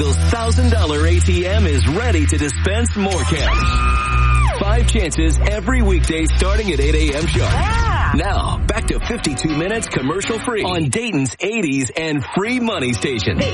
Eagles $1,000 ATM is ready to dispense more cash. 5 chances every weekday starting at 8 a.m. sharp. Yeah. Now, back to 52 minutes commercial free on Dayton's 80s and free money station.